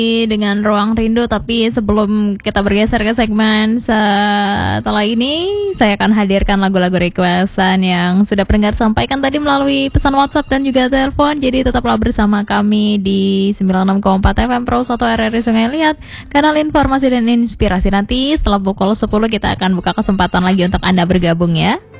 dengan Ruang Rindu, tapi sebelum kita bergeser ke segmen setelah ini, saya akan hadirkan lagu-lagu requestan yang sudah pendengar sampaikan tadi melalui pesan WhatsApp dan juga telepon. Jadi tetaplah bersama kami di 96,4 FM Pro 1 RRI Sungai Liat, kanal informasi dan inspirasi. Nanti setelah pukul 10 kita akan buka kesempatan lagi untuk Anda bergabung ya.